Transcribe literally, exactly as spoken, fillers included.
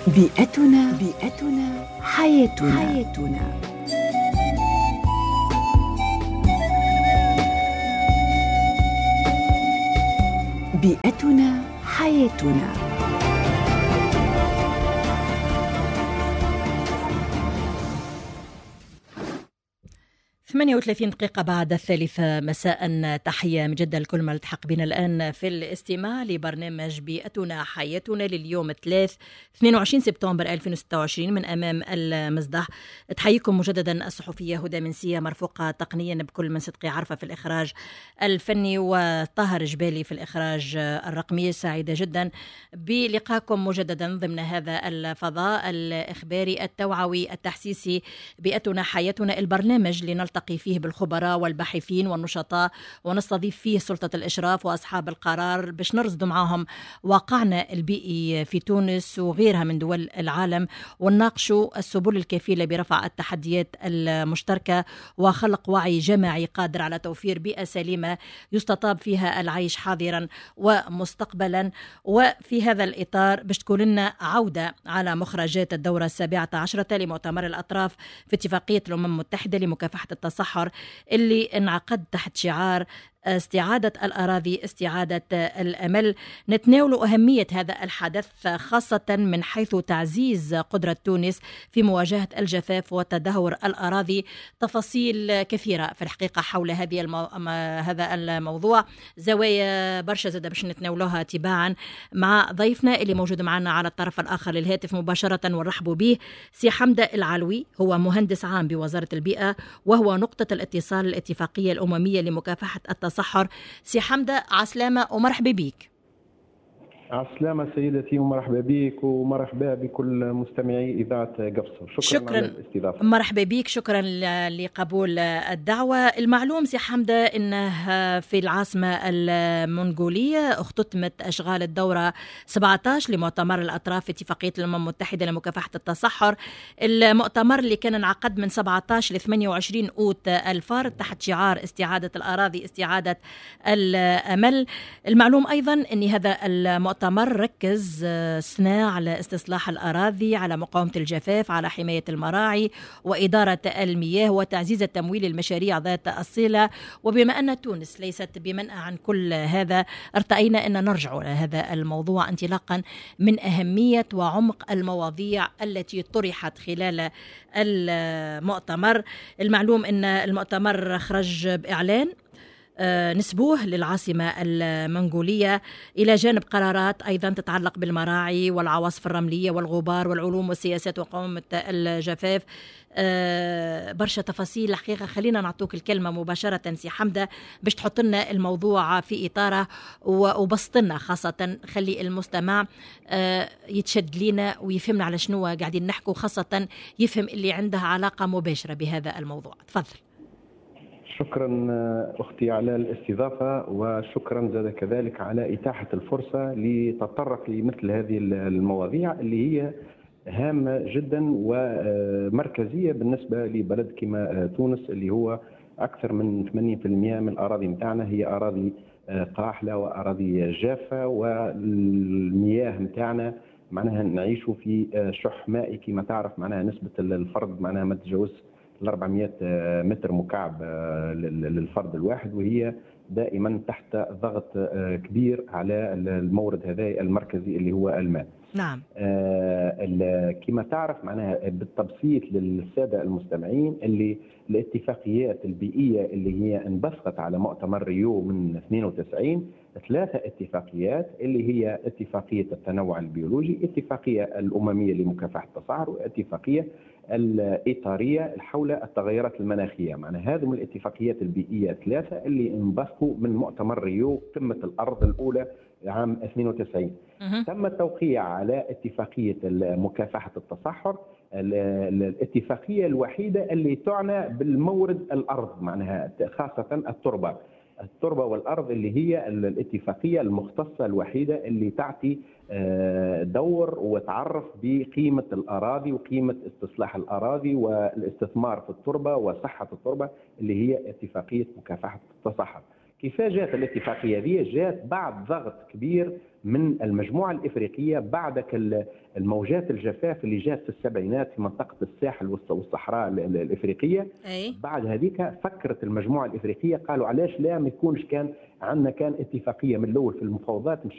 بيئتنا بيئتنا حياتنا حياتنا بيئتنا حياتنا. ثمانية وثلاثين دقيقة بعد الثالثة مساء، تحية من جدة لكل من التحق بنا الآن في الاستماع لبرنامج بيئتنا حياتنا لليوم الثلاث اثنين وعشرين سبتمبر ألفين وستة وعشرين من أمام المزدح. تحييكم مجددا الصحفية هدى منسية، مرفوقة تقنيا بكل من صدقي عرفة في الإخراج الفني وطاهر جبالي في الإخراج الرقمي. سعيدة جدا بلقاكم مجددا ضمن هذا الفضاء الإخباري التوعوي التحسيسي بيئتنا حياتنا، البرنامج لنلتقي فيه بالخبراء والباحثين والنشطاء ونستضيف فيه سلطة الإشراف وأصحاب القرار باش نرصد معهم واقعنا البيئي في تونس وغيرها من دول العالم، ونناقشوا السبل الكفيلة برفع التحديات المشتركة وخلق وعي جماعي قادر على توفير بيئة سليمة يستطاب فيها العيش حاضرا ومستقبلا. وفي هذا الإطار باش تكون لنا عودة على مخرجات الدورة السابعة عشرة لمؤتمر الأطراف في اتفاقية الأمم المتحدة لمكافحة التصحر اللي انعقد تحت شعار استعادة الأراضي استعادة الأمل. نتناول أهمية هذا الحدث خاصة من حيث تعزيز قدرة تونس في مواجهة الجفاف وتدهور الأراضي. تفاصيل كثيرة في الحقيقة حول هذه المو... هذا الموضوع، زوايا برشا زادة باش نتناولوها تباعا مع ضيفنا اللي موجود معنا على الطرف الآخر للهاتف مباشرة، ونرحبوا به سي حمدة العلوي. هو مهندس عام بوزارة البيئة وهو نقطة الاتصال الاتفاقية الأممية لمكافحة التصحر. سي حمدة عسلامة ومرحبا بيك. عسلامة سيدتي ومرحبا بك ومرحبا بكل مستمعي إذاعة قفصة. شكرا, شكرا على الاستضافة. مرحبا بك، شكرا لقبول الدعوة. المعلوم سي حمدة أنه في العاصمة المنغولية اختتمت أشغال الدورة سبعة عشر لمؤتمر الأطراف في اتفاقية الأمم المتحدة لمكافحة التصحر. المؤتمر اللي كان انعقد من سبعة عشر ل ثمانية وعشرين أوت الفار تحت شعار استعادة الأراضي استعادة الأمل. المعلوم أيضا أن هذا المؤتمر مؤتمر ركز سنة على استصلاح الأراضي، على مقاومة الجفاف، على حماية المراعي وإدارة المياه وتعزيز التمويل للمشاريع ذات الصلة. وبما أن تونس ليست بمنأى عن كل هذا، ارتأينا أن نرجع لهذا الموضوع انطلاقا من أهمية وعمق المواضيع التي طرحت خلال المؤتمر. المعلوم أن المؤتمر خرج بإعلان نسبوه للعاصمة المنغولية إلى جانب قرارات أيضا تتعلق بالمراعي والعواصف الرملية والغبار والعلوم والسياسات وقومة الجفاف. برشا تفاصيل الحقيقة. خلينا نعطوك الكلمة مباشرة سي حمدة باش تحط لنا الموضوع في إطاره وبسطنا، خاصة خلي المستمع يتشد لنا ويفهمنا على شنو قاعدين نحكو، خاصة يفهم اللي عنده علاقة مباشرة بهذا الموضوع. تفضل. شكرا أختي على الاستضافة، وشكرا زاد كذلك على إتاحة الفرصة لتطرق لمثل هذه المواضيع اللي هي هامة جدا ومركزية بالنسبة لبلد كما تونس، اللي هو أكثر من ثمانين بالمئة من الأراضي متاعنا هي أراضي قاحلة وأراضي جافة، والمياه متاعنا معناها نعيش في شح مائي كما تعرف. معناها نسبة الفرد معناها ما تتجاوز أربعمئة متر مكعب للفرد الواحد، وهي دائما تحت ضغط كبير على المورد هذا المركزي اللي هو الماء. نعم. آه كما تعرف معناها بالتبسيط للسادة المستمعين، اللي الاتفاقيات البيئية اللي هي انبثقت على مؤتمر ريو من اثنين وتسعين، ثلاثة اتفاقيات اللي هي اتفاقية التنوع البيولوجي، اتفاقية الأممية لمكافحة التصحر، واتفاقية الإطارية حول التغيرات المناخية. معناها هذه من الاتفاقيات البيئية ثلاثة اللي انبثقوا من مؤتمر ريو قمة الأرض الأولى عام اثنين وتسعين. تم التوقيع على اتفاقية مكافحة التصحر، الاتفاقية الوحيدة اللي تعنى بالمورد الأرض، معناها خاصة التربة التربة والأرض، اللي هي الاتفاقية المختصة الوحيدة اللي تعطي دور وتعرف بقيمة الأراضي وقيمة استصلاح الأراضي والاستثمار في التربة وصحة التربة، اللي هي اتفاقية مكافحة التصحر. كيف جاءت الاتفاقية هذه؟ جاءت بعد ضغط كبير من المجموعة الإفريقية بعد الموجات الجفاف اللي جاءت في السبعينات في منطقة الساحل والصحراء الإفريقية. أي. بعد هذيك فكرت المجموعة الإفريقية، قالوا علاش لا ما يكونش كان عندنا كان اتفاقية من الأول في المفاوضات